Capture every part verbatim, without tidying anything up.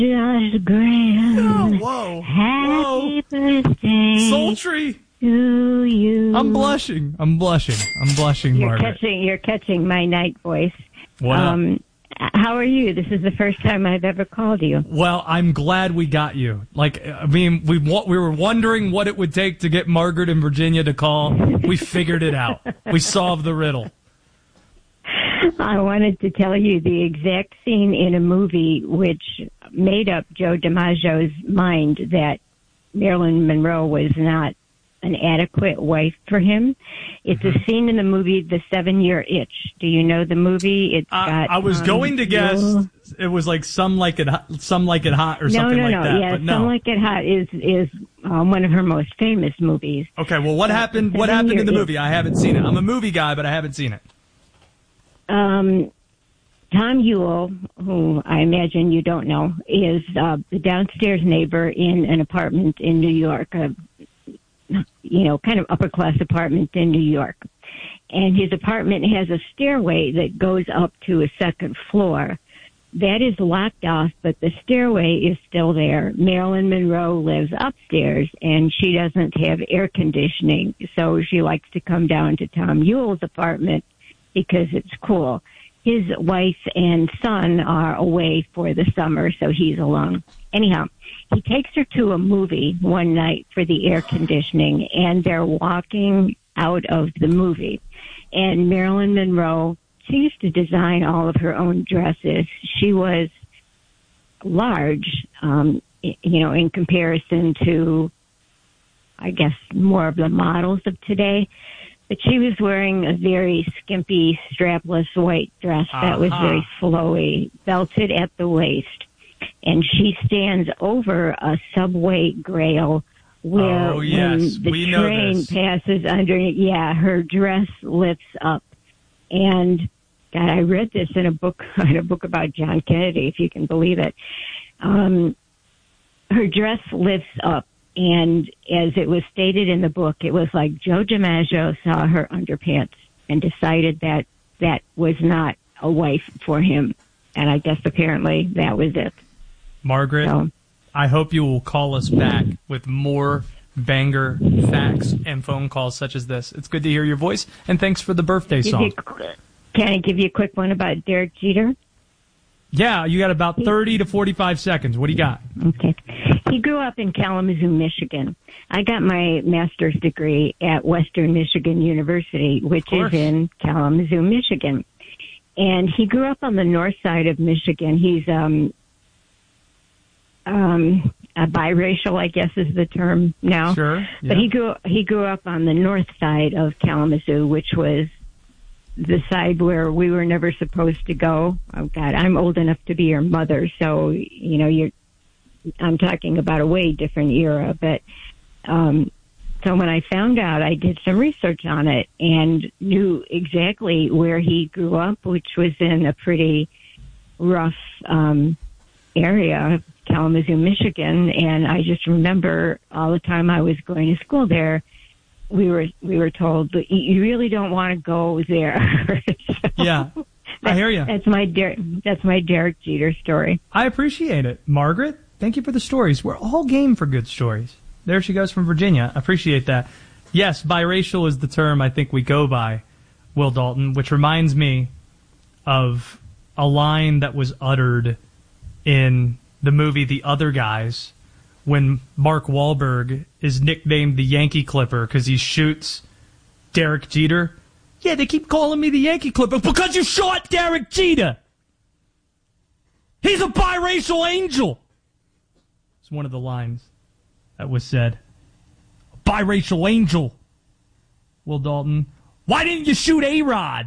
Josh Graham. Oh, whoa. Happy whoa. birthday. Sultry. To you. I'm blushing. I'm blushing. I'm blushing, you're Margaret. Catching, you're catching my night voice. What um, up? How are you? This is the first time I've ever called you. Well, I'm glad we got you. Like, I mean, we we were wondering what it would take to get Margaret and Virginia to call. We figured it out. We solved the riddle. I wanted to tell you the exact scene in a movie which made up Joe DiMaggio's mind that Marilyn Monroe was not an adequate wife for him. It's mm-hmm. a scene in the movie The Seven-Year Itch. Do you know the movie? It's uh, got. I was um, going to guess Will... it was like Some Like It, Some Like It Hot or no, something no, like no. that. Yeah, but no, Some Like It Hot is is um, one of her most famous movies. Okay, well, what happened? What happened in the movie? I haven't seen it. I'm a movie guy, but I haven't seen it. Um, Tom Ewell, who I imagine you don't know, is uh, the downstairs neighbor in an apartment in New York, a, you know, kind of upper-class apartment in New York. And his apartment has a stairway that goes up to a second floor. That is locked off, but the stairway is still there. Marilyn Monroe lives upstairs, and she doesn't have air conditioning, so she likes to come down to Tom Ewell's apartment because it's cool. His wife and son are away for the summer, so he's alone. Anyhow, he takes her to a movie one night for the air conditioning, and they're walking out of the movie. And Marilyn Monroe, she used to design all of her own dresses. She was large, um, you know, in comparison to, I guess, more of the models of today. But she was wearing a very skimpy, strapless white dress that uh-huh. was very flowy, belted at the waist. And she stands over a subway grail where oh, yes. when the we train passes under it, yeah, her dress lifts up. And God, I read this in a book, in a book about John Kennedy, if you can believe it. Um, her dress lifts up. And as it was stated in the book, it was like Joe DiMaggio saw her underpants and decided that that was not a wife for him. And I guess apparently that was it. Margaret, so, I hope you will call us back with more banger facts and phone calls such as this. It's good to hear your voice, and thanks for the birthday song. You, can I give you a quick one about Derek Jeter? Yeah, you got about thirty to forty-five seconds. What do you got? Okay. He grew up in Kalamazoo, Michigan. I got my master's degree at Western Michigan University, which is in Kalamazoo, Michigan. And he grew up on the north side of Michigan. He's um, um, a biracial, I guess is the term now. Sure. Yeah. But he grew he grew up on the north side of Kalamazoo, which was the side where we were never supposed to go. Oh God, I'm old enough to be your mother, so you know you're. I'm talking about a way different era, but um, so when I found out, I did some research on it and knew exactly where he grew up, which was in a pretty rough um, area, Kalamazoo, Michigan. And I just remember all the time I was going to school there, we were we were told that you really don't want to go there. so, yeah, I hear you. That's my Der- that's my Derek Jeter story. I appreciate it, Margaret. Thank you for the stories. We're all game for good stories. There she goes from Virginia. I appreciate that. Yes, biracial is the term I think we go by, Will Dalton, which reminds me of a line that was uttered in the movie The Other Guys when Mark Wahlberg is nicknamed the Yankee Clipper because he shoots Derek Jeter. Yeah, they keep calling me the Yankee Clipper because you shot Derek Jeter. He's a biracial angel. It's one of the lines that was said. A biracial angel. Will Dalton, why didn't you shoot A-Rod?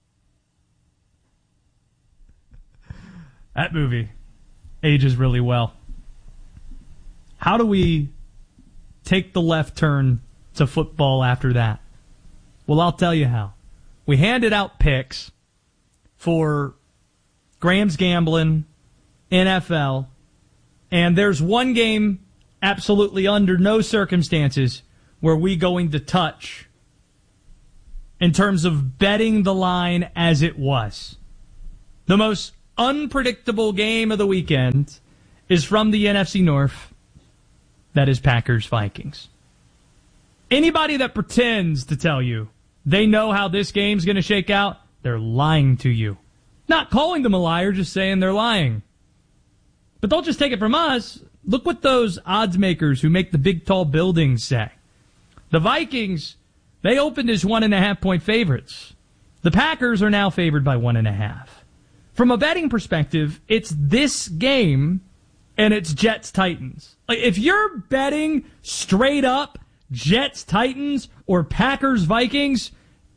That movie ages really well. How do we take the left turn to football after that? Well, I'll tell you how. We handed out picks for Graham's Gambling, N F L, and there's one game absolutely under no circumstances where we going to touch in terms of betting the line as it was. The most unpredictable game of the weekend, is from the N F C North. That is Packers-Vikings. Anybody that pretends to tell you they know how this game's going to shake out, they're lying to you. Not calling them a liar, just saying they're lying. But don't just take it from us. Look what those odds makers who make the big, tall buildings say. The Vikings, they opened as one and a half point favorites. The Packers are now favored by one and a half. From a betting perspective, it's this game and it's Jets-Titans. Like, if you're betting straight up Jets-Titans or Packers-Vikings,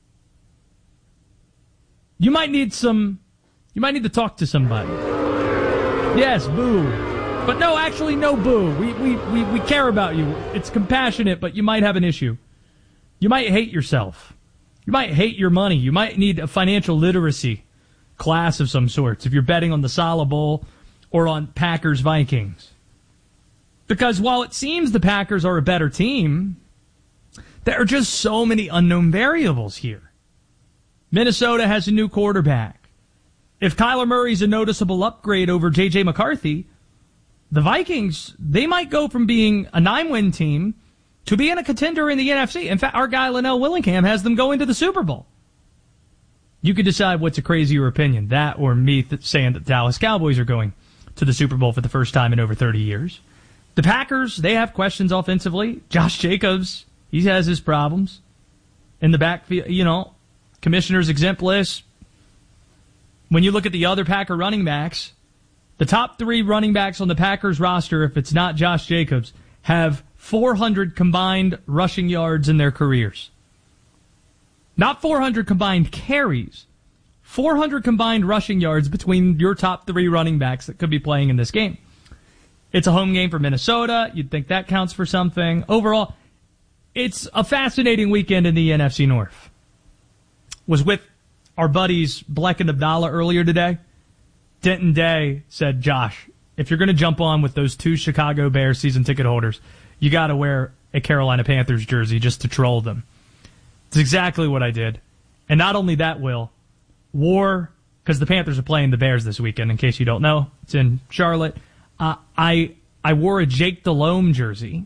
you might need some, you might need to talk to somebody. Yes, boo. But no, actually, no boo. We, we, we, we care about you. It's compassionate, but you might have an issue. You might hate yourself. You might hate your money. You might need a financial literacy class of some sorts if you're betting on the Salah Bowl or on Packers-Vikings. Because while it seems the Packers are a better team, there are just so many unknown variables here. Minnesota has a new quarterback. If Kyler Murray's a noticeable upgrade over J J McCarthy, the Vikings, they might go from being a nine-win team to being a contender in the N F C. In fact, our guy Linnell Willingham has them going to the Super Bowl. You could decide what's a crazier opinion, that or me th- saying that the Dallas Cowboys are going to the Super Bowl for the first time in over thirty years. The Packers, they have questions offensively. Josh Jacobs, he has his problems. In the backfield, you know, commissioner's exempt list. When you look at the other Packer running backs, the top three running backs on the Packers roster, if it's not Josh Jacobs, have four hundred combined rushing yards in their careers. Not four hundred combined carries. four hundred combined rushing yards between your top three running backs that could be playing in this game. It's a home game for Minnesota. You'd think that counts for something. Overall, it's a fascinating weekend in the N F C North. Was with our buddies Bleck and Abdallah earlier today. Denton Day said, Josh, if you're going to jump on with those two Chicago Bears season ticket holders, you got to wear a Carolina Panthers jersey just to troll them. It's exactly what I did. And not only that, Will, wore, because the Panthers are playing the Bears this weekend, in case you don't know. It's in Charlotte. Uh, I I wore a Jake Delhomme jersey,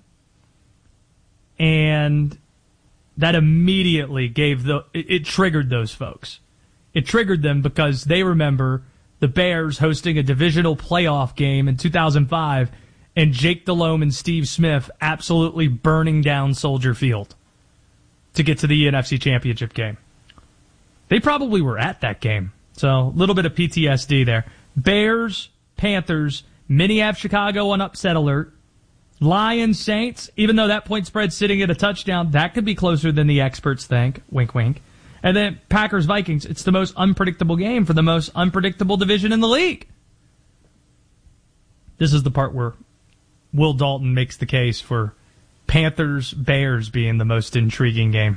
and that immediately gave the, it, it triggered those folks. It triggered them because they remember the Bears hosting a divisional playoff game in two thousand five, and Jake Delhomme and Steve Smith absolutely burning down Soldier Field to get to the N F C Championship game. They probably were at that game. So a little bit of P T S D there. Bears, Panthers, Minneapolis, Chicago on upset alert. Lions, Saints, even though that point spread's sitting at a touchdown, that could be closer than the experts think. Wink, wink. And then Packers, Vikings, it's the most unpredictable game for the most unpredictable division in the league. This is the part where Will Dalton makes the case for Panthers, Bears being the most intriguing game.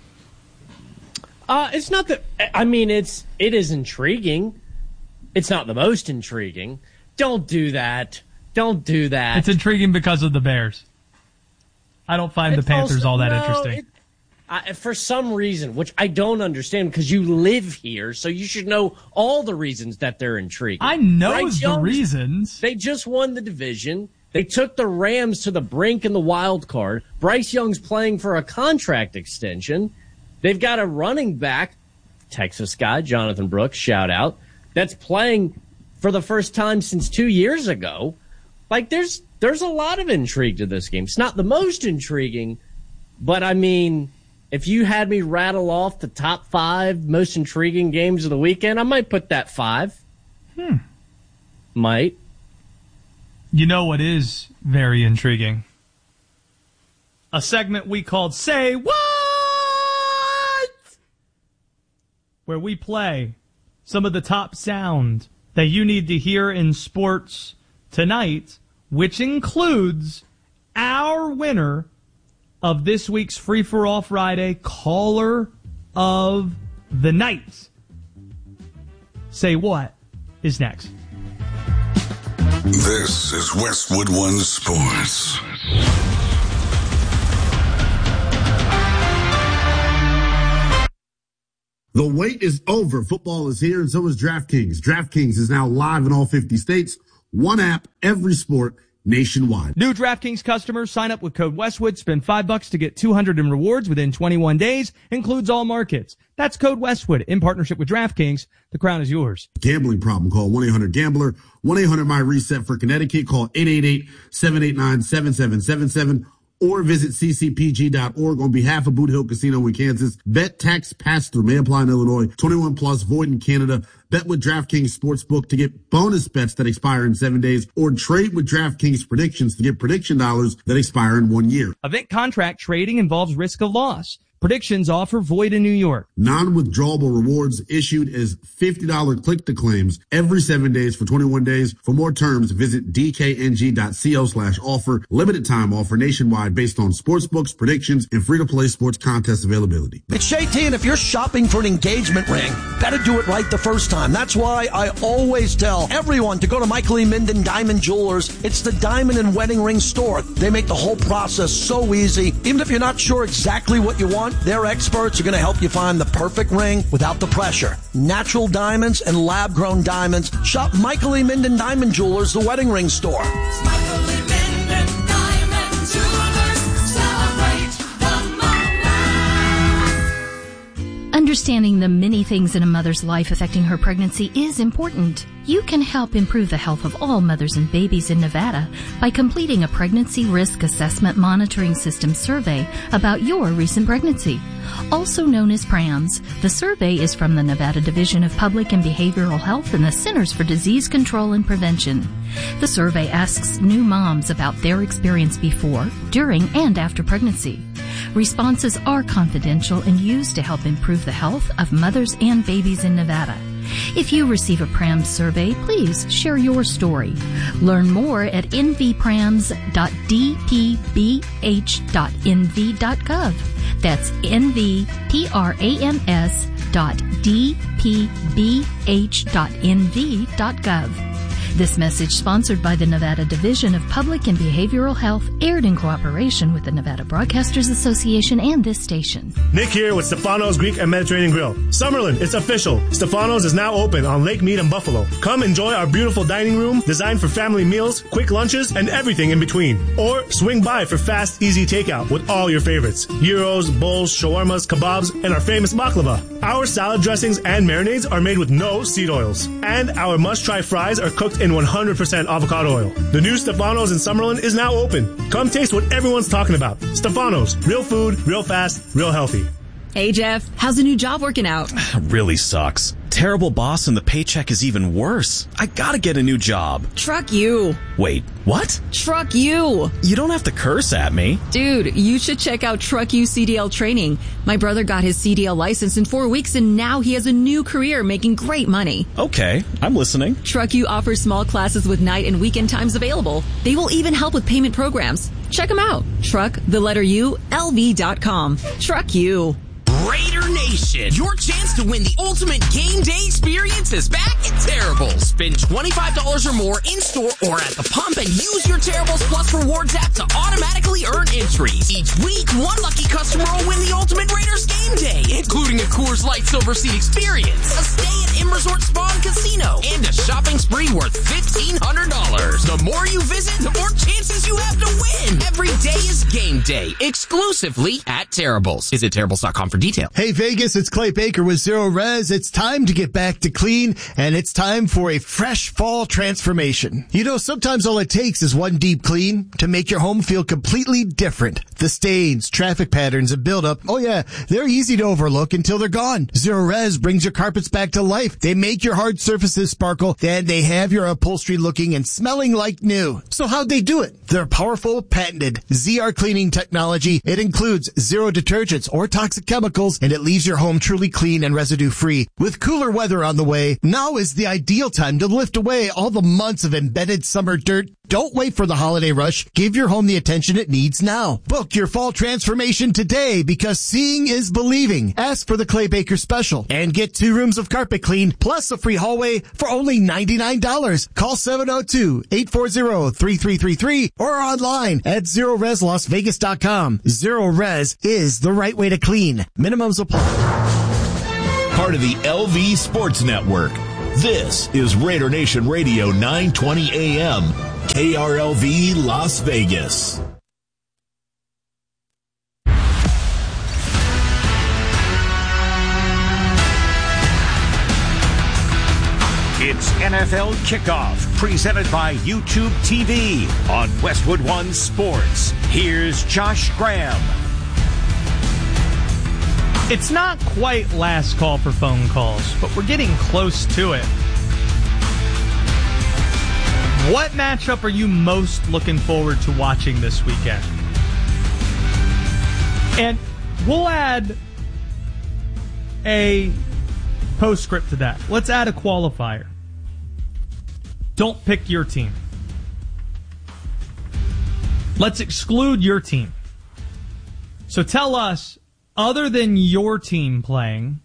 Uh, it's not that, I mean, it's, it is intriguing. It's not the most intriguing. Don't do that. Don't do that. It's intriguing because of the Bears. I don't find it's the Panthers also, all that no, interesting. It, I, for some reason, which I don't understand because you live here, so you should know all the reasons that they're intriguing. I know Bryce the Young's, reasons. They just won the division. They took the Rams to the brink in the wild card. Bryce Young's playing for a contract extension. They've got a running back, Texas guy, Jonathan Brooks, shout out, that's playing for the first time since two years ago. Like, there's there's a lot of intrigue to this game. It's not the most intriguing, but, I mean, if you had me rattle off the top five most intriguing games of the weekend, I might put that five. Hmm. Might. You know what is very intriguing? A segment we called Say What? Where we play some of the top sound that you need to hear in sports tonight, which includes our winner of this week's Free for All Friday Caller of the Night. Say What is next. This is Westwood One Sports. The wait is over. Football is here, and so is DraftKings. DraftKings is now live in all fifty states. One app, every sport, nationwide. New DraftKings customers sign up with code Westwood, spend five bucks to get two hundred in rewards within twenty-one days, includes all markets. That's code Westwood in partnership with DraftKings. The crown is yours. Gambling problem, call one eight hundred gambler, one eight hundred my reset for Connecticut, call eight eight eight, seven eight nine, seven seven seven seven or visit c c p g dot org on behalf of Boot Hill Casino in Kansas. Bet tax pass-through may apply in Illinois, twenty-one plus, void in Canada. Bet with DraftKings Sportsbook to get bonus bets that expire in seven days, or trade with DraftKings Predictions to get prediction dollars that expire in one year. Event contract trading involves risk of loss. Predictions offer void in New York. Non-withdrawable rewards issued as fifty dollars click-to-claims every seven days for twenty-one days. For more terms, visit d k n g dot co slash offer. Limited time offer nationwide based on sportsbooks, predictions, and free-to-play sports contest availability. It's Shay T, and if you're shopping for an engagement ring, better do it right the first time. That's why I always tell everyone to go to Michael E. Minden Diamond Jewelers. It's the diamond and wedding ring store. They make the whole process so easy. Even if you're not sure exactly what you want, their experts are going to help you find the perfect ring without the pressure. Natural diamonds and lab-grown diamonds. Shop Michael E. Minden Diamond Jewelers, the wedding ring store. Michael E. Minden Diamond Jewelers. Celebrate the moment. Understanding the many things in a mother's life affecting her pregnancy is important. You can help improve the health of all mothers and babies in Nevada by completing a Pregnancy Risk Assessment Monitoring System survey about your recent pregnancy. Also known as PRAMS, the survey is from the Nevada Division of Public and Behavioral Health and the Centers for Disease Control and Prevention. The survey asks new moms about their experience before, during, and after pregnancy. Responses are confidential and used to help improve the health of mothers and babies in Nevada. If you receive a PRAMS survey, please share your story. Learn more at n v prams dot d p b h dot n v dot gov. That's n v prams dot d p b h dot n v dot gov. This message, sponsored by the Nevada Division of Public and Behavioral Health, aired in cooperation with the Nevada Broadcasters Association and this station. Nick here with Stefano's Greek and Mediterranean Grill. Summerlin, it's official. Stefano's is now open on Lake Mead and Buffalo. Come enjoy our beautiful dining room designed for family meals, quick lunches, and everything in between. Or swing by for fast, easy takeout with all your favorites. Gyros, bowls, shawarmas, kebabs, and our famous baklava. Our salad dressings and marinades are made with no seed oils. And our must-try fries are cooked in one hundred percent avocado oil. The new Stefano's in Summerlin is now open. Come taste what everyone's talking about. Stefano's, real food, real fast, real healthy. Hey Jeff, how's the new job working out? Really sucks. Terrible boss and the paycheck is even worse. I gotta get a new job. Truck you. Wait, what? Truck you. You don't have to curse at me. Dude, you should check out Truck You C D L training. My brother got his C D L license in four weeks and now he has a new career making great money. Okay, I'm listening. Truck You offers small classes with night and weekend times available. They will even help with payment programs. Check them out. Truck, the letter U, L V dot com. Truck You. Raider Nation, your chance to win the ultimate game day experience is back at Terrible's. Spend twenty-five dollars or more in-store or at the pump and use your Terrible's Plus Rewards app to automatically earn entries. Each week, one lucky customer will win the ultimate Raiders game day, including a Coors Light Silver Seat experience, a stay at M Resort Spa and Casino, and a shopping spree worth fifteen hundred dollars. The more you visit, the more chances you have to win. Every day is game day, exclusively at Terrible's. Visit Terrible's dot com for details. Hey Vegas, it's Clay Baker with Zero Res. It's time to get back to clean, and it's time for a fresh fall transformation. You know, sometimes all it takes is one deep clean to make your home feel completely different. The stains, traffic patterns, and buildup, oh yeah, they're easy to overlook until they're gone. Zero Res brings your carpets back to life. They make your hard surfaces sparkle, then they have your upholstery looking and smelling like new. So how'd they do it? Their powerful, patented Z R cleaning technology. It includes zero detergents or toxic chemicals, and it leaves your home truly clean and residue-free. With cooler weather on the way, now is the ideal time to lift away all the months of embedded summer dirt. Don't wait for the holiday rush. Give your home the attention it needs now. Book your fall transformation today because seeing is believing. Ask for the Clay Baker special and get two rooms of carpet clean plus a free hallway for only ninety-nine dollars. Call seven oh two, eight four zero, three three three three or online at zero res las vegas dot com. Zero Res is the right way to clean. Minimums apply. Part of the L V Sports Network. This is Raider Nation Radio nine twenty A M, K R L V Las Vegas. It's N F L Kickoff, presented by YouTube T V on Westwood One Sports. Here's Josh Graham. It's not quite last call for phone calls, but we're getting close to it. What matchup are you most looking forward to watching this weekend? And we'll add a postscript to that. Let's add a qualifier. Don't pick your team. Let's exclude your team. So tell us, other than your team playing,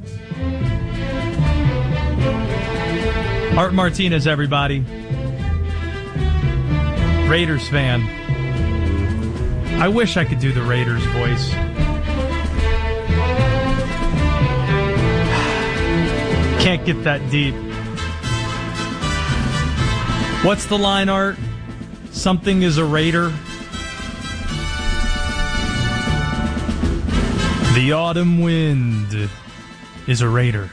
Art Martinez, everybody, Raiders fan. I wish I could do the Raiders voice. Can't get that deep. What's the line, Art? Something is a Raider. The autumn wind is a Raider.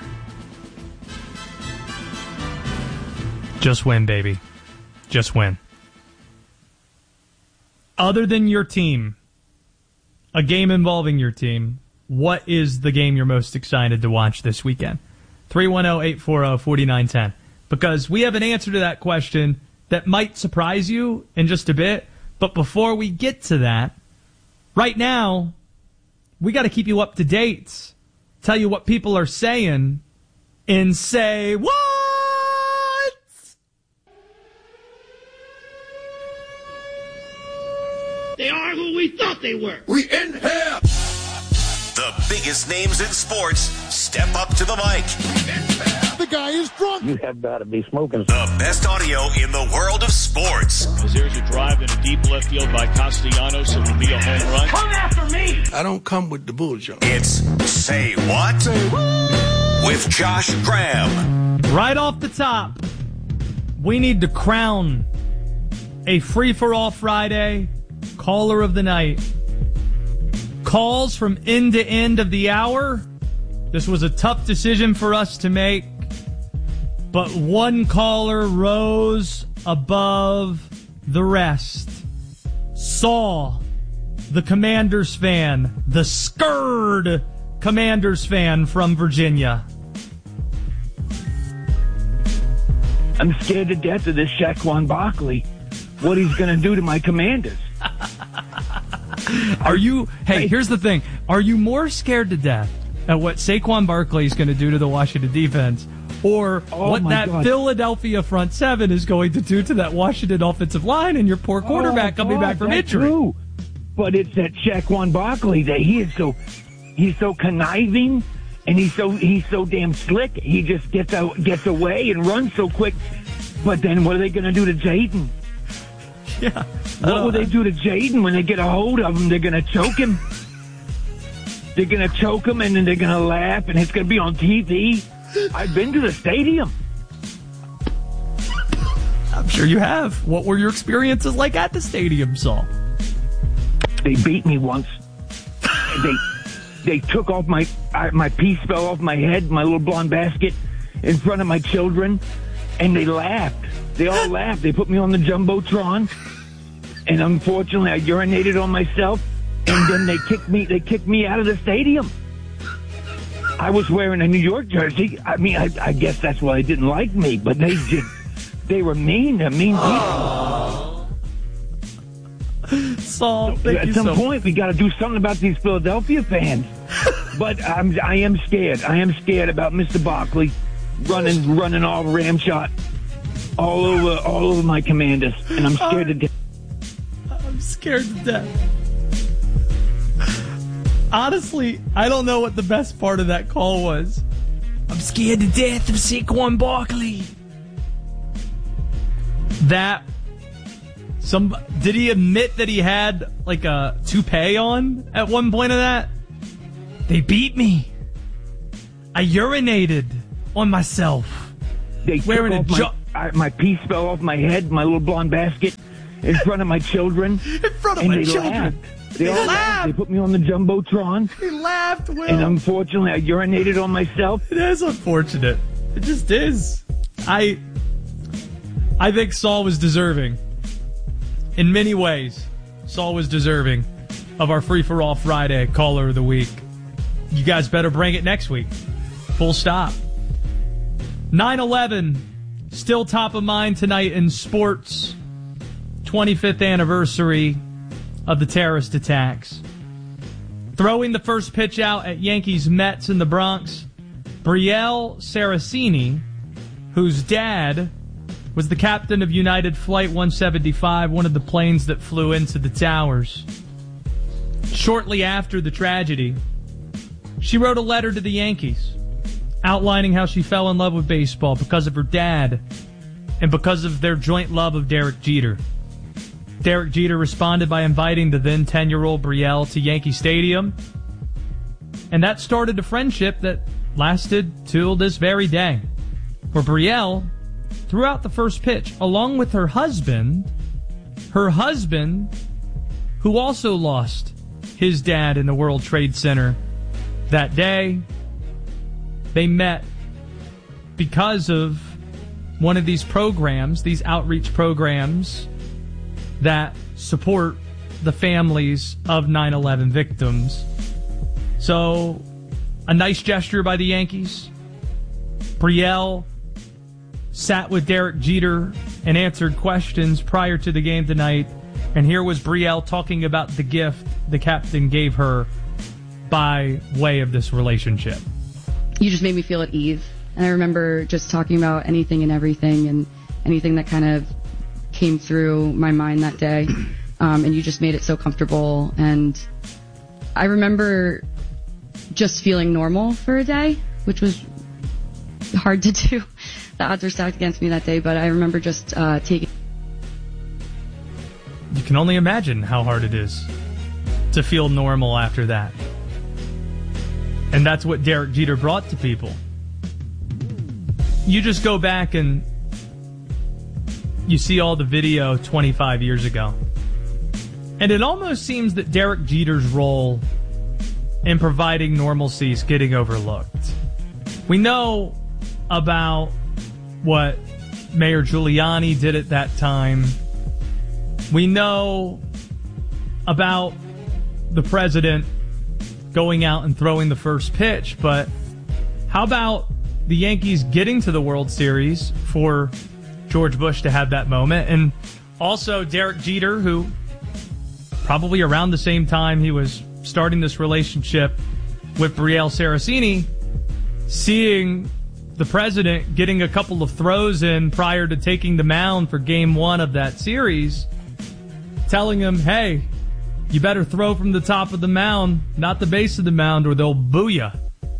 Just win, baby. Just win. Other than your team, a game involving your team, what is the game you're most excited to watch this weekend? three one zero, eight four zero, four nine one zero. Because we have an answer to that question that might surprise you in just a bit. But before we get to that, right now, we got to keep you up to date, tell you what people are saying, and say, what? They are who we thought they were. We in here. The biggest names in sports step up to the mic. The guy is drunk. You have got to be smoking. The best audio in the world of sports. As there's a drive in a deep left field by Castellanos, it will be a home run. Come after me. I don't come with the bullshit. It's Say What? Say what? With Josh Graham. Right off the top, we need to crown a free-for-all Friday caller of the night. Calls from end to end of the hour. This was a tough decision for us to make, but one caller rose above the rest. Saul, the Commanders fan, the scared Commanders fan from Virginia. I'm scared to death of this Saquon Barkley. What he's going to do to my Commanders. Are you, hey, here's the thing. Are you more scared to death at what Saquon Barkley is going to do to the Washington defense, or Oh, what my that God. Philadelphia front seven is going to do to that Washington offensive line and your poor quarterback Oh, coming God, back from that's injury? true. But it's that Saquon Barkley that he is so, he's so conniving, and he's so he's so damn slick. He just gets out, gets away and runs so quick. But then what are they going to do to Jaden? Yeah. What will they do to Jaden when they get a hold of him? They're going to choke him. They're going to choke him, and then they're going to laugh, and it's going to be on T V. I've been to the stadium. I'm sure you have. What were your experiences like at the stadium, Saul? They beat me once. they they took off my I, my piece fell off my head, my little blonde basket, in front of my children, and they laughed. They all laughed. They put me on the jumbotron, and unfortunately, I urinated on myself, and then they kicked me. They kicked me out of the stadium. I was wearing a New York jersey. I mean, I, I guess that's why they didn't like me. But they just they were mean. They're mean people. Saul, thank At you some so point, we got to do something about these Philadelphia fans. But I'm, I am scared. I am scared about Mister Barkley running, running all ramshot all over, all over my Commanders, and I'm scared to death. I'm scared to death. Honestly, I don't know what the best part of that call was. I'm scared to death of Saquon Barkley. That some did he admit that he had like a toupee on at one point of that? They beat me. I urinated on myself. they Wearing took a off jo- my, I, my piece fell off my head, my little blonde basket, in front of my children. In front of and my they children. Laughed. They, They all laughed. laughed. They put me on the Jumbotron. He laughed, Will. And unfortunately, I urinated on myself. It is unfortunate. It just is. I I think Saul was deserving. In many ways, Saul was deserving of our Free for All Friday Caller of the Week. You guys better bring it next week. Full stop. nine eleven, still top of mind tonight in sports. twenty-fifth anniversary of the terrorist attacks. Throwing the first pitch out at Yankees Mets in the Bronx, Brielle Saraceni, whose dad was the captain of United Flight one seventy-five, one of the planes that flew into the towers. Shortly after the tragedy, she wrote a letter to the Yankees outlining how she fell in love with baseball because of her dad and because of their joint love of Derek Jeter. Derek Jeter responded by inviting the then ten-year-old Brielle to Yankee Stadium, and that started a friendship that lasted till this very day, where Brielle threw out the first pitch along with her husband, her husband, who also lost his dad in the World Trade Center that day. They met because of one of these programs, these outreach programs that support the families of nine eleven victims. So, a nice gesture by the Yankees. Brielle sat with Derek Jeter and answered questions prior to the game tonight. And here was Brielle talking about the gift the captain gave her by way of this relationship. You just made me feel at ease. And I remember just talking about anything and everything and anything that kind of came through my mind that day. Um, and you just made it so comfortable. And I remember just feeling normal for a day, which was hard to do. The odds were stacked against me that day, but I remember just uh, taking... You can only imagine how hard it is to feel normal after that. And that's what Derek Jeter brought to people. You just go back and you see all the video twenty-five years ago. And it almost seems that Derek Jeter's role in providing normalcy is getting overlooked. We know about what Mayor Giuliani did at that time. We know about the president going out and throwing the first pitch, but how about the Yankees getting to the World Series for George Bush to have that moment? And also Derek Jeter, who probably around the same time he was starting this relationship with Brielle Saraceni, seeing the president getting a couple of throws in prior to taking the mound for game one of that series, telling him, hey, you better throw from the top of the mound, not the base of the mound, or they'll boo you.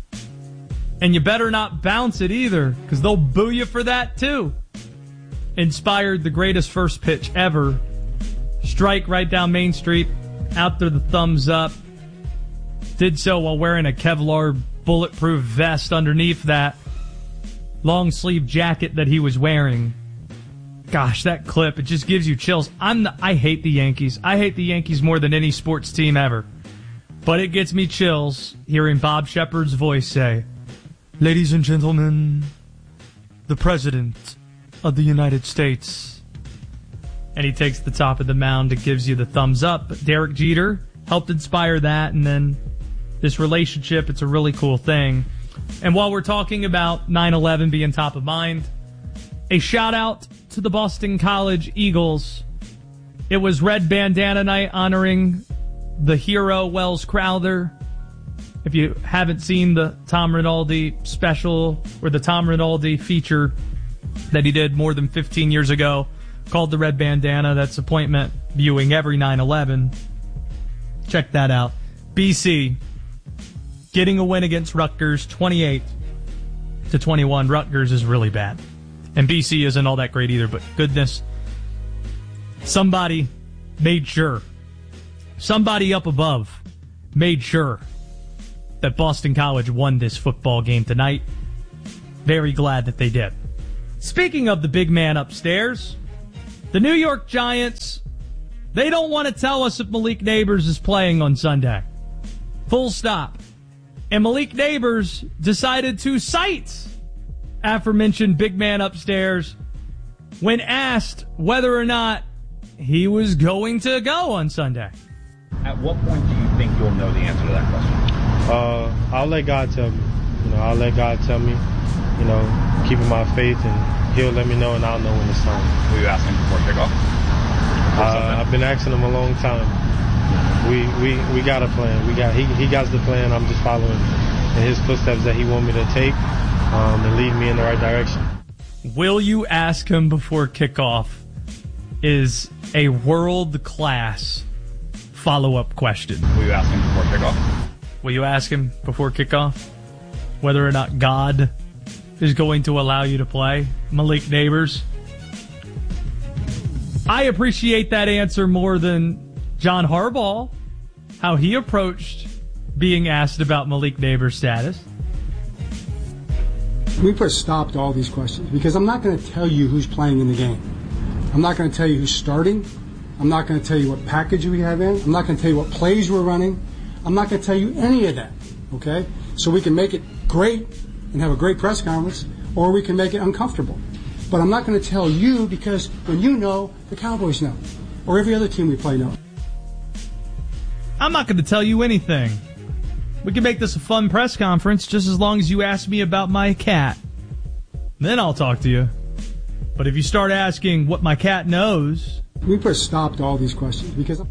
And you better not bounce it either, because they'll boo you for that too. Inspired the greatest first pitch ever. Strike right down Main Street, out there the thumbs up. Did so while wearing a Kevlar bulletproof vest underneath that long sleeve jacket that he was wearing. Gosh, that clip, it just gives you chills. I'm the, I hate the Yankees. I hate the Yankees more than any sports team ever. But it gets me chills hearing Bob Shepard's voice say, ladies and gentlemen, the President of the United States. And he takes the top of the mound and gives you the thumbs up. But Derek Jeter helped inspire that, and then this relationship, it's a really cool thing. And while we're talking about nine eleven being top of mind, a shout out to the Boston College Eagles. It was Red Bandana Night honoring the hero Wells Crowther. If you haven't seen the Tom Rinaldi special or the Tom Rinaldi feature that he did more than fifteen years ago called The Red Bandana, that's appointment viewing every nine eleven. Check that out. B C getting a win against Rutgers, twenty-eight to twenty-one. Rutgers is really bad. And B C isn't all that great either, but goodness, somebody made sure, somebody up above made sure that Boston College won this football game tonight. Very glad that they did. Speaking of the big man upstairs, the New York Giants, they don't want to tell us if Malik Nabers is playing on Sunday. Full stop. And Malik Nabers decided to cite aforementioned big man upstairs when asked whether or not he was going to go on Sunday. At what point do you think you'll know the answer to that question? Uh, I'll let God tell me. You know, I'll let God tell me. You know, keeping my faith, and He'll let me know, and I'll know when it's time. Were you asking before kickoff? Uh, I've been asking him a long time. We we we got a plan. We got he he got the plan. I'm just following in his footsteps that he want me to take, um, and lead me in the right direction. Will you ask him before kickoff is a world-class follow-up question. Will you ask him before kickoff? Will you ask him before kickoff whether or not God is going to allow you to play Malik Nabers? I appreciate that answer more than John Harbaugh, how he approached being asked about Malik Nabers' status. We put a stop to all these questions because I'm not going to tell you who's playing in the game. I'm not going to tell you who's starting. I'm not going to tell you what package we have in. I'm not going to tell you what plays we're running. I'm not going to tell you any of that, okay? So we can make it great and have a great press conference, or we can make it uncomfortable. But I'm not going to tell you because when you know, the Cowboys know, or every other team we play know. I'm not going to tell you anything. We can make this a fun press conference just as long as you ask me about my cat. Then I'll talk to you. But if you start asking what my cat knows... We put a stop to all these questions because...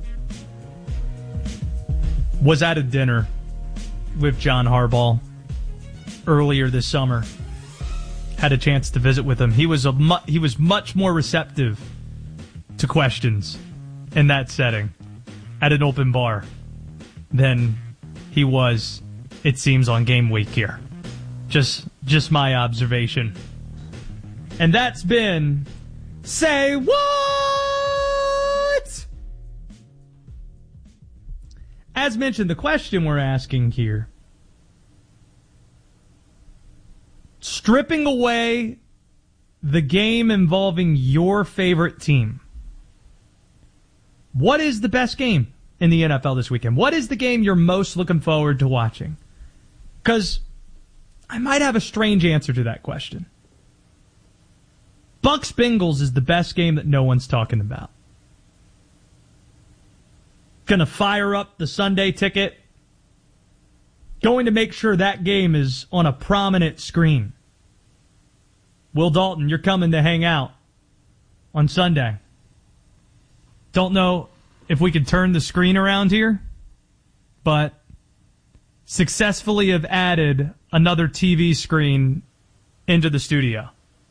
Was at a dinner with John Harbaugh earlier this summer. Had a chance to visit with him. He was a mu- he was much more receptive to questions in that setting at an open bar than he was, it seems, on game week here. Just just my observation. And that's been Say What? As mentioned, the question we're asking here, stripping away the game involving your favorite team, what is the best game in the N F L this weekend? What is the game you're most looking forward to watching? Because I might have a strange answer to that question. Bucks Bengals is the best game that no one's talking about. Gonna fire up the Sunday ticket. Going to make sure that game is on a prominent screen. Will Dalton, you're coming to hang out on Sunday. Don't know if we can turn the screen around here, but successfully have added another T V screen into the studio.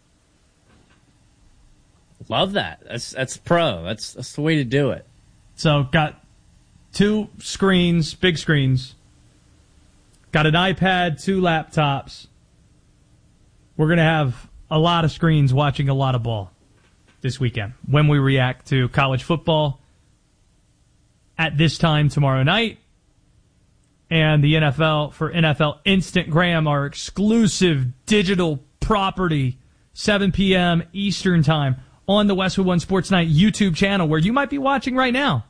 Love that. That's that's pro. That's that's the way to do it. So got two screens, big screens. Got an iPad, two laptops. We're going to have a lot of screens watching a lot of ball this weekend when we react to college football at this time tomorrow night. And the N F L for N F L Instagram, our exclusive digital property, seven p.m. Eastern time on the Westwood One Sports Night YouTube channel where you might be watching right now.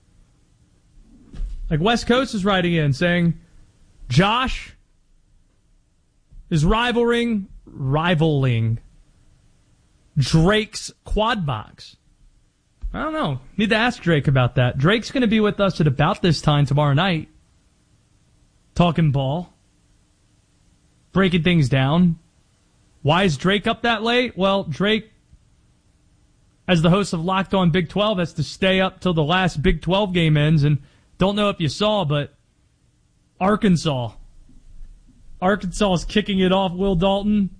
Like West Coast is writing in saying, Josh is rivaling, rivaling Drake's quad box. I don't know. Need to ask Drake about that. Drake's going to be with us at about this time tomorrow night. Talking ball. Breaking things down. Why is Drake up that late? Well, Drake, as the host of Locked On Big twelve, has to stay up till the last Big twelve game ends. And don't know if you saw, but Arkansas. Arkansas is kicking it off, Will Dalton.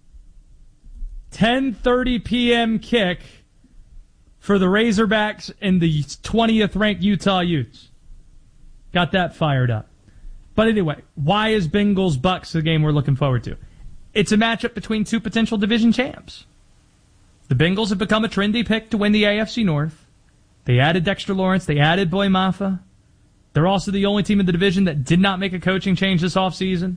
ten thirty p.m. kick for the Razorbacks and the twentieth ranked Utah Utes. Got that fired up. But anyway, why is Bengals Bucks the game we're looking forward to? It's a matchup between two potential division champs. The Bengals have become a trendy pick to win the A F C North. They added Dexter Lawrence. They added Boy Mafa. They're also the only team in the division that did not make a coaching change this offseason.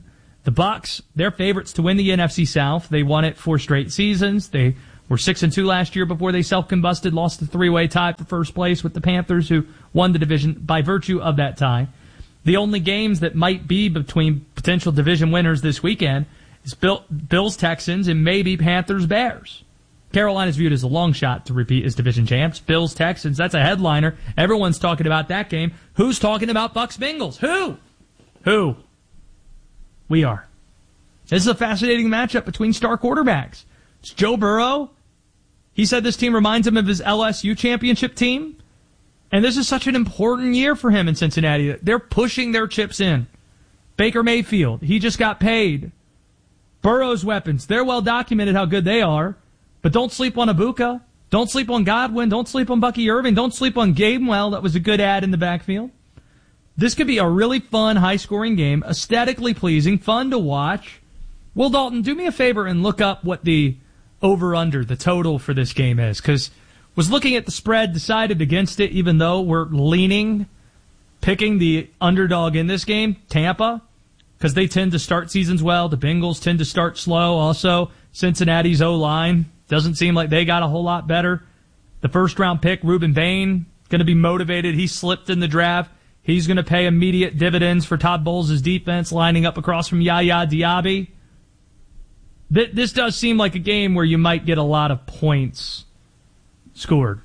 The Bucs, they're favorites to win the N F C South. They won it four straight seasons. They were six and two last year before they self-combusted, lost the three-way tie for first place with the Panthers, who won the division by virtue of that tie. The only games that might be between potential division winners this weekend is Bill, Bills Texans and maybe Panthers Bears. Carolina's viewed as a long shot to repeat as division champs. Bills Texans, that's a headliner. Everyone's talking about that game. Who's talking about Bucs Bengals? Who? Who? We are. This is a fascinating matchup between star quarterbacks. It's Joe Burrow. He said this team reminds him of his L S U championship team. And this is such an important year for him in Cincinnati. They're pushing their chips in. Baker Mayfield, he just got paid. Burrow's weapons, they're well documented how good they are. But don't sleep on Ibuka. Don't sleep on Godwin. Don't sleep on Bucky Irving. Don't sleep on Gainwell. That was a good ad in the backfield. This could be a really fun, high-scoring game, aesthetically pleasing, fun to watch. Will Dalton, do me a favor and look up what the over-under, the total for this game is, because was looking at the spread, decided against it, even though we're leaning, picking the underdog in this game, Tampa, because they tend to start seasons well. The Bengals tend to start slow. Also, Cincinnati's O-line doesn't seem like they got a whole lot better. The first-round pick, Reuben Bain, going to be motivated. He slipped in the draft. He's going to pay immediate dividends for Todd Bowles' defense, lining up across from Yaya Diaby. Th- this does seem like a game where you might get a lot of points scored.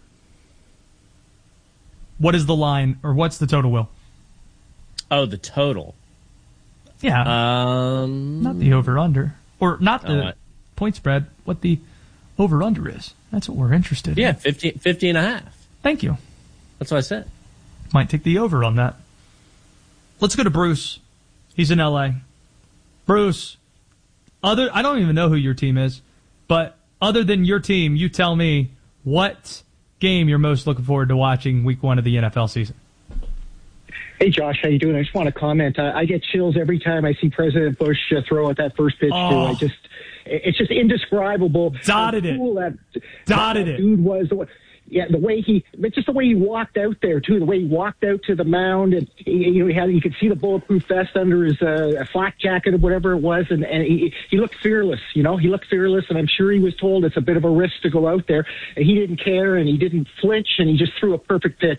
What is the line, or what's the total, Will? Oh, the total. Yeah. Um, not the over-under. Or not the uh, point spread, what the over-under is. That's what we're interested yeah, in. Yeah, fifty, fifty and a half. Thank you. That's what I said. Might take the over on that. Let's go to Bruce. He's in L A. Bruce, other I don't even know who your team is, but other than your team, you tell me what game you're most looking forward to watching week one of the N F L season. Hey, Josh, how you doing? I just want to comment. I, I get chills every time I see President Bush uh, throw at that first pitch. Oh. Too. I just, it's just indescribable. Dotted how cool it. That, Dotted that it. Dude was the way, yeah, the way he, but just the way he walked out there too. The way he walked out to the mound, and he, you know, he had, you could see the bulletproof vest under his uh, flak jacket or whatever it was, and, and he, he looked fearless. You know, he looked fearless, and I'm sure he was told it's a bit of a risk to go out there, and he didn't care, and he didn't flinch, and he just threw a perfect pitch.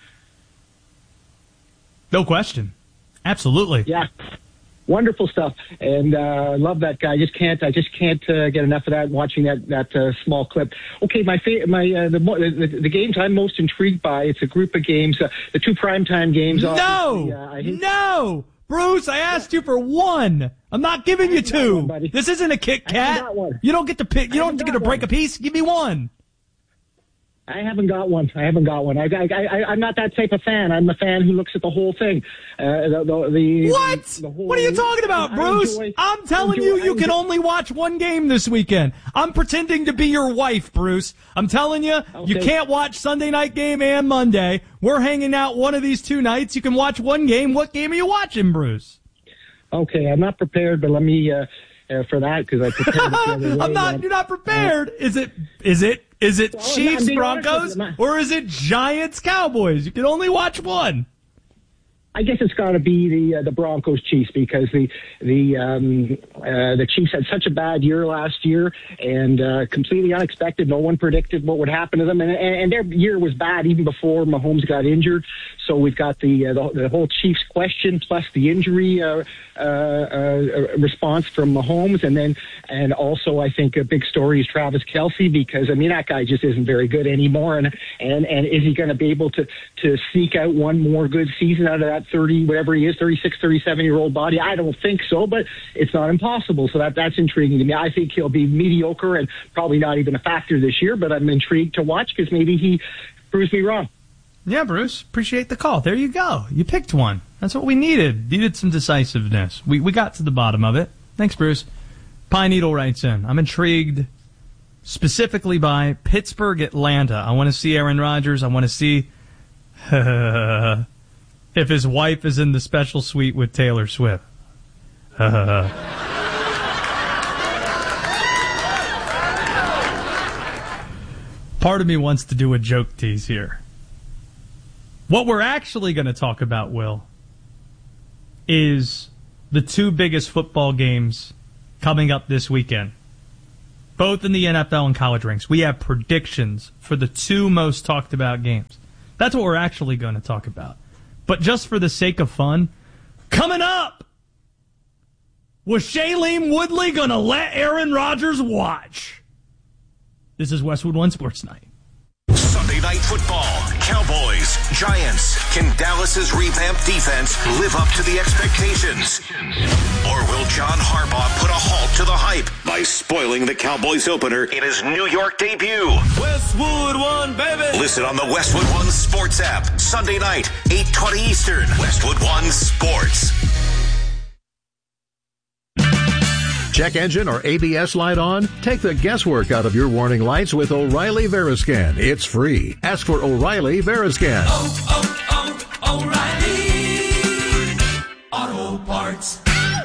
No question. Absolutely. Yeah. Wonderful stuff. And uh love that guy. I just can't I just can't uh, get enough of that watching that that uh, small clip. Okay, my fa- my uh, the, the the games I'm most intrigued by, it's a group of games, uh, the two primetime games. No. Uh, I hate- no. Bruce, I asked you for one. I'm not giving you two. One, this isn't a Kit Kat. You don't get to pick. You don't get to break a piece. Give me one. I haven't got one. I haven't got one. I, I, I, I'm not that type of fan. I'm a fan who looks at the whole thing. Uh, the, the, the, what? The whole, what are you talking about, I Bruce? enjoy, I'm telling enjoy, you, you enjoy. can only watch one game this weekend. I'm pretending to be your wife, Bruce. I'm telling you, Okay. you can't watch Sunday night game and Monday. We're hanging out one of these two nights. You can watch one game. What game are you watching, Bruce? Okay, I'm not prepared, but let me uh, uh, for that because I prepared it the other day. I'm not. Uh, You're not prepared. Is it? Is it? Is it Well, I'm Chiefs being honest with Broncos you, I'm not- or is it Giants Cowboys? You can only watch one. I guess it's got to be the uh, the Broncos Chiefs because the the um, uh, the Chiefs had such a bad year last year and uh, completely unexpected. No one predicted what would happen to them, and, and, and their year was bad even before Mahomes got injured. So we've got the uh, the, the whole Chiefs question plus the injury uh, uh, uh, response from Mahomes, and then and also I think a big story is Travis Kelce because I mean that guy just isn't very good anymore, and and, and is he going to be able to to sneak out one more good season out of that thirty, whatever he is, thirty-six, thirty-seven-year-old body? I don't think so, but it's not impossible. So that that's intriguing to me. I think he'll be mediocre and probably not even a factor this year, but I'm intrigued to watch because maybe he proves me wrong. Yeah, Bruce, appreciate the call. There you go. You picked one. That's what we needed. Needed some decisiveness. We we got to the bottom of it. Thanks, Bruce. Pine Needle writes in, I'm intrigued specifically by Pittsburgh, Atlanta. I want to see Aaron Rodgers. I want to see if his wife is in the special suite with Taylor Swift. Part of me wants to do a joke tease here. What we're actually going to talk about, Will, is the two biggest football games coming up this weekend, both in the N F L and college ranks. We have predictions for the two most talked about games. That's what we're actually going to talk about. But just for the sake of fun, coming up, was Shailene Woodley going to let Aaron Rodgers watch? This is Westwood One Sports Night. Sunday Night Football, Cowboys, Giants. Can Dallas's revamped defense live up to the expectations? Or will John Harbaugh put a halt to the hype by spoiling the Cowboys opener in his New York debut? Westwood One, baby. Listen on the Westwood One Sports app, Sunday night, eight twenty Eastern. Westwood One Sports. Check engine or A B S light on? Take the guesswork out of your warning lights with O'Reilly Veriscan. It's free. Ask for O'Reilly Veriscan. Oh, oh, oh, O'Reilly Auto Parts.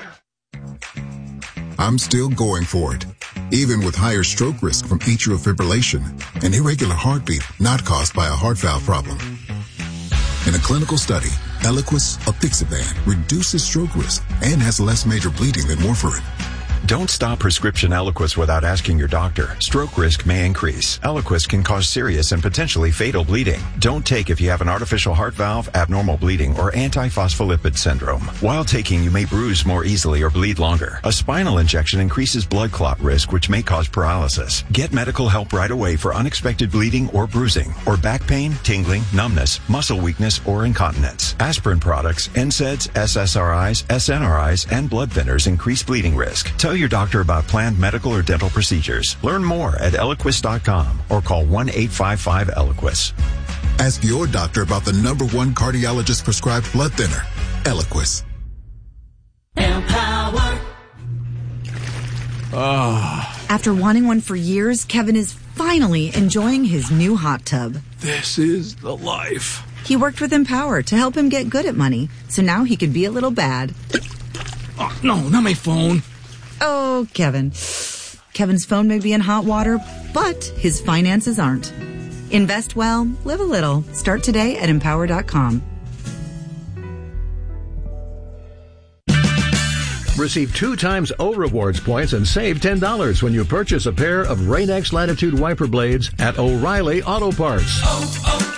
I'm still going for it, even with higher stroke risk from atrial fibrillation, an irregular heartbeat not caused by a heart valve problem. In a clinical study, Eliquis apixaban reduces stroke risk and has less major bleeding than warfarin. Don't stop prescription Eliquis without asking your doctor. Stroke risk may increase. Eliquis can cause serious and potentially fatal bleeding. Don't take if you have an artificial heart valve, abnormal bleeding, or antiphospholipid syndrome. While taking, you may bruise more easily or bleed longer. A spinal injection increases blood clot risk, which may cause paralysis. Get medical help right away for unexpected bleeding or bruising, or back pain, tingling, numbness, muscle weakness, or incontinence. Aspirin products, N SAIDs, S S R Is, S N R Is, and blood thinners increase bleeding risk. Tell your doctor about planned medical or dental procedures. Learn more at Eliquis dot com or call one eight five five Eliquis. Ask your doctor about the number one cardiologist prescribed blood thinner, Eliquis. Empower. Oh. After wanting one for years, Kevin is finally enjoying his new hot tub. This is the life. He worked with Empower to help him get good at money, so now he could be a little bad. Oh, no, not my phone. Oh, Kevin. Kevin's phone may be in hot water, but his finances aren't. Invest well, live a little. Start today at empower dot com. Receive two times O Rewards points and save ten dollars when you purchase a pair of Rain-X Latitude wiper blades at O'Reilly Auto Parts. Oh, oh.